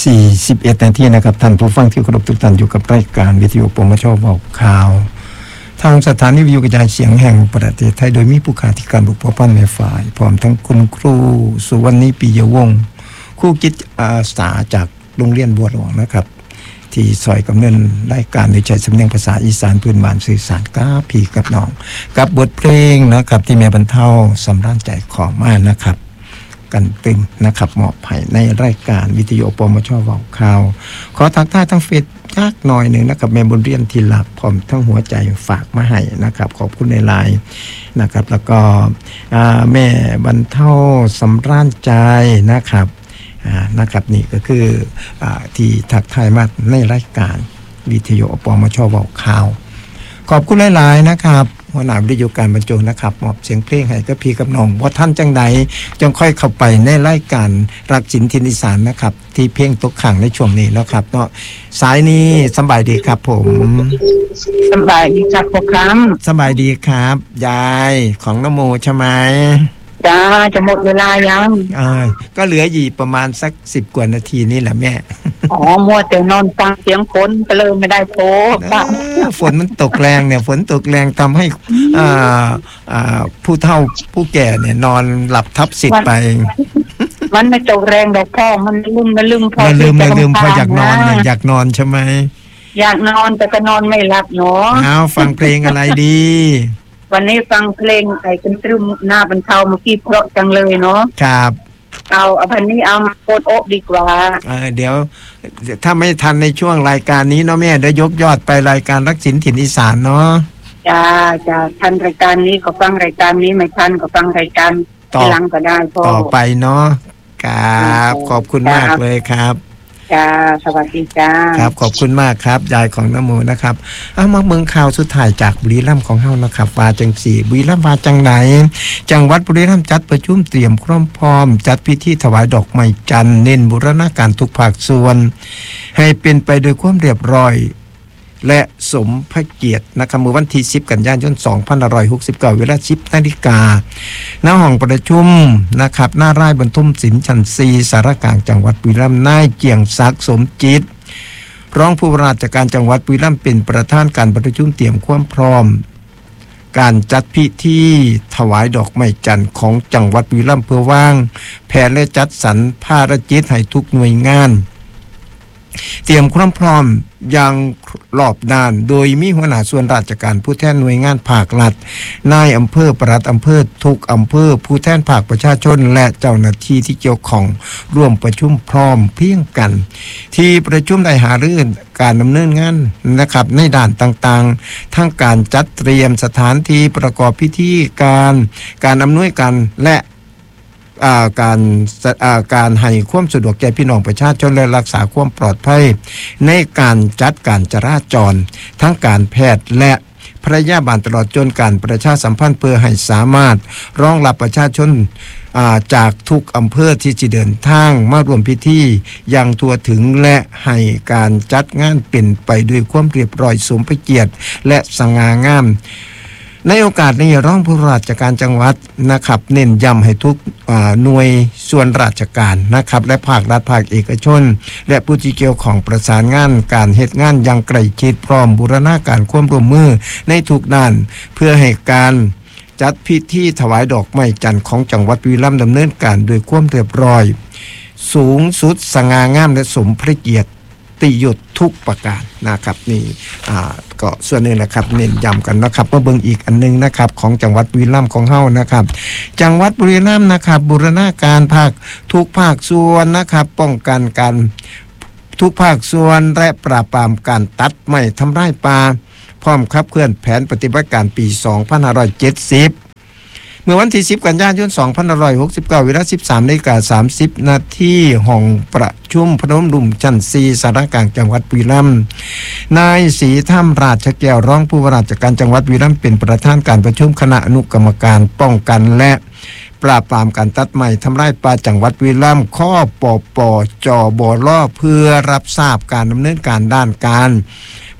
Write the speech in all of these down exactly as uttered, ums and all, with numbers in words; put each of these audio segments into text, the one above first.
สี่สิบเอ็ดนาทีนะครับท่านผู้ฟังที่เคารพทุกท่านอยู่กับรายการวิทยุปมช.บอกข่าวทางสถานีวิทยุกระจายเสียงแห่งประเทศไทยโดยมีผู้ข่าวที่การบุกพันในฝ่ายพร้อมทั้งคุณครูสุวรรณีปิยวงศ์ครูกิจอาสาจากโรงเรียนบัวหลวงนะครับที่ซอยกำเนินรายการโดยใช้สำเนียงภาษาอีสานพื้นบ้านสื่อสารกับพี่กับน้องกับบทเพลงนะครับที่แม่บรรเทาสำราญใจของมานะครับกันตึงนะครับเหมาะไผ่ในรายการวิทยุปมช.บอกข่าวขอทักทายทั้งเฟซยากหน่อยหนึ่งนะครับแม่บุญเรียนที่หลักพร้อมทั้งหัวใจฝากมาให้นะครับขอบคุณในไลน์นะครับแล้วก็แม่บรรเทาสำราญใจนะครับนะครับนี่ก็คืออที่ทักทายมาในรายการวิทยุปมช.บอกข่าวขอบคุณหลายๆนะครับหัวหน้าวิทยุการบรรจุนะครับมอบเสียงเพลงให้กับพี่กับน้องว่าท่านจังใดจังค่อยเข้าไปในรายการรักศิลป์ถิ่นอีสานนะครับที่เพลงตกขังในช่วงนี้นะครับเนาะสายนี้สบายดีครับผมสบายดีจ้ะพ่อครับสบายดีครับยายของนโมใช่ไหมจ้าจะหมดเวลายังอ่าก็เหลืออยู่ประมาณสักสิบกว่านาทีนี่แหละแม่อ๋อมัวแต่นอนฟังเสียงฝนก็เลยไม่ได้โพสฝนมันตกแรงเนี่ยฝนตกแรงทำให้อ่าอ่าผู้เฒ่าผู้แก่เนี่ยนอนหลับทับสิทธิ์ไปมันไม่ตกแรงดอกพ่อมันลืมมันลืมพอมันลืมมันลืมพออยากนอนเนี่ยอยากนอนใช่ไหมอยากนอนแต่ก็นอนไม่หลับเนาะเอาฟังเพลงอะไรดีวันนี้ฟังเพลงไอ้กันตรึมหน้าบรรเทาเมื่อกี้เพราะจังเลยเนาะครับเอาเอาพันนี้เอามาโคตรโอ๊บดีกว่าเออเดี๋ยวถ้าไม่ทันในช่วงรายการนี้เนาะแม่เดี๋ยวยกยอดไปรายการรักศิลป์ถิ่นอีสานเนาะจ้าจ้าทันรายการนี้ก็ฟังรายการนี้ไม่ทันก็ฟังรายการที่หลังก็ได้พ่อต่อไปเนาะครับขอบคุณมากเลยครับจ้าสวัสดีจ้าครับขอบคุณมากครับยายของนโมนะครับเอามาเมืองข่าวสุดท้ายจากบุรีรัมย์ของเฮานะครับว่าจังสี่บุรีรัมย์ว่าจังไหนจังหวัดบุรีรัมย์จัดประชุมเตรียมพร้อมพร้อมจัดพิธีถวายดอกไม้จันทร์เน้นบูรณาการทุกภาคส่วนให้เป็นไปโดยความเรียบร้อยและสมพระเกียรตินะครับเมื่อวันที่สิบกันยายนสองพันห้าร้อยหกสิบเก้าเวลา สิบนาฬิกาณห้องประชุมนะครับหน้าไร่บรรทุมศิลป์ชั้นสี่สารกลางจังหวัดบุรีรัมย์นายเกียงศักดิ์สมจิตรองผู้ว่าราชการจังหวัดบุรีรัมย์เป็นประธานการประชุมเตรียมความพร้อมการจัดพิธีถวายดอกไม้จันทร์ของจังหวัดบุรีรัมย์เพื่อวางแผนและจัดสรรภารกิจให้ทุกหน่วยงานเตรียมความพร้อมอย่างรอบด้านโดยมีหัวหน้าส่วนราชการผู้แทนหน่วยงานภาครัฐนายอำเภอปลัดอำเภอทุกอำเภอผู้แทนภาคประชาชนและเจ้าหน้าที่ที่เกี่ยวข้องร่วมประชุมพร้อมเพียงกันที่ประชุมได้หารือการดำเนินงานนะครับในด้านต่างๆทั้งการจัดเตรียมสถานที่ประกอบพิธีการการอำนวยการและการการให้ความสะดวกแก่พี่น้องประชาชนและรักษาความปลอดภัยในการจัดการจราจรทั้งการแพทย์และพยาบาลตลอดจนการประชาสัมพันธ์เพื่อให้สามารถรองรับประชาชนจากทุกอำเภอที่จะเดินทางมาร่วมพิธีอย่างทั่วถึงและให้การจัดงานเป็นไปด้วยความเรียบร้อยสมพระเกียรติและสง่างามในโอกาสนี้รองผู้ราชการจังหวัดนะครับเน้นย้ำให้ทุกหน่วยส่วนราชการนะครับและภาครัฐภาคเอกชนและผู้ที่เกี่ยวข้องประสานงานการเฮ็ดงานอย่างใกล้ชิดพร้อมบูรณาการความร่วมมือในทุกด้านเพื่อให้การจัดพิธีถวายดอกไม้จันทร์ของจังหวัดบุรีรัมย์ดำเนินการโดยความเรียบร้อยสูงสุดสง่างามและสมพระเกียรติติยศทุกประการนะครับนี่อ่าก็ส่วนนึงนะครับเน้นย้ำกันนะครับมาเบิ่งอีกอันนึงนะครับของจังหวัดบุรีรัมย์ของเฮานะครับจังหวัดบุรีรัมย์นะครับบูรณาการภาคทุกภาคส่วนนะครับป้องกันการทุกภาคส่วนและปราบปรามการตัดไม้ทำลายป่าพร้อมขับเคลื่อนแผนปฏิบัติการปีสองพันห้าร้อยเจ็ดสิบเมื่อวันที่สิบกันยายนสองพันห้าร้อยหกสิบเก้าเวลา สิบสามนาฬิกาสามสิบนาทีห้องประชุมพนมรุ้มชั้นสี่สารกลางจังหวัดบุรีรัมย์นายศรีถ้ำราชแก้วรองผู้ว่าราชการจังหวัดบุรีรัมย์เป็นประธานการประชุมคณะอนุกรรมการป้องกันและปราบปรามการตัดไม้ทำลายป่าจังหวัดบุรีรัมย์ข้อปปจบลเพื่อรับทราบการดำเนินการด้านการ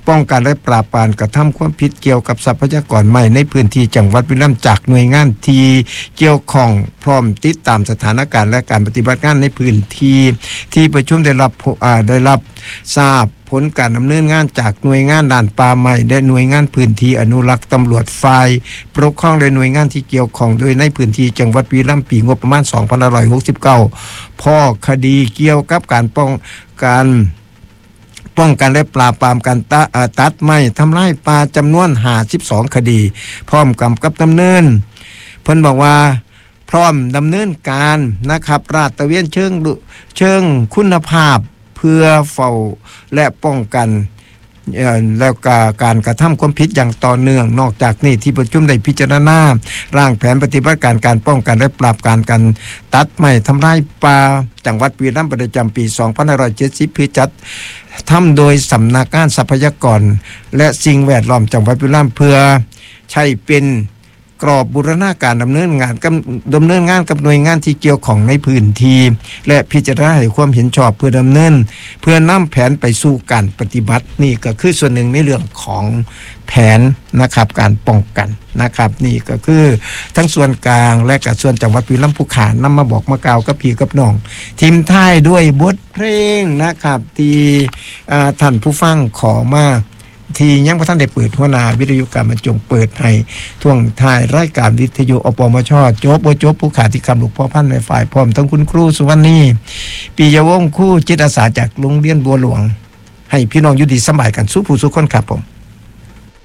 ป้องกันและปราบปรามกระทำความผิดเกี่ยวกับทรัพยากรใหม่ในพื้นที่จังหวัดบุรีรัมย์จากหน่วยงานที่เกี่ยวข้องพร้อมติดตามสถานการณ์และการปฏิบัติงานในพื้นที่ที่ประชุมได้รับอ่าได้รับทราบผลการดำเนินงานจากหน่วยงานด้านป่าไม้และหน่วยงานพื้นที่อนุรักษ์ตำรวจฝ่ายปกครองและหน่วยงานที่เกี่ยวข้องโดยในพื้นที่จังหวัดบุรีรัมย์ปีงบประมาณสองพันห้าร้อยหกสิบเก้าพ่อคดีเกี่ยวกับการป้องกันป้องกันและปราบปรามการตัดไม้ทำลายป่าจำนวนห้าสิบสองคดีพร้อมกำกับดำเนินเพิ่นบอกว่าพร้อมดำเนินการนะครับราดตระเวนเชิงเชิงคุณภาพเพื่อเฝ้าและป้องกันแล้วก็การกระทำความผิดอย่างต่อเนื่องนอกจากนี้ที่ประชุมได้พิจารณาร่างแผนปฏิบัติการการป้องกันและปราบการการตัดไม้ทำลายป่าจังหวัดบุรีรัมย์ประจำปีสองพันห้าร้อยเจ็ดสิบเพื่อจัดทำโดยสำนักงานทรัพยากรและสิ่งแวดล้อมจังหวัดบุรีรัมย์เพื่อใช้เป็นกรอบบูรณาการดำเนินงานกับดำเนินงานกับหน่วยงานที่เกี่ยวข้องในพื้นที่และพิจารณาให้ความเห็นชอบเพื่อดำเนินเพื่อนำแผนไปสู่การปฏิบัตินี่ก็คือส่วนหนึ่งในเรื่องของแผนนะครับการป้องกันนะครับนี่ก็คือทั้งส่วนกลางและกับส่วนจังหวัดบุรีรัมย์ภูขานนำมาบอกมากล่าวกับพี่กับน้องทีมท้ายด้วยบทเพลงนะครับที่ท่านผู้ฟังขอมาที่ยังพระท่านได้เปิดหัวหน้าวิทยุการบรรจงเปิดให้ท่วงท้ายรายการวิทยุอปมชจบบ่จบผู้ขาที่คำหลวงพ่อพันในฝ่ายพร้อมทั้งคุณครูสุวรรณีปียวงศ์คู่จิตอาสาจากโรงเรียนบัวหลวงให้พี่น้องอยู่ดีสบายกันสู้ผู้สู้คนครับผม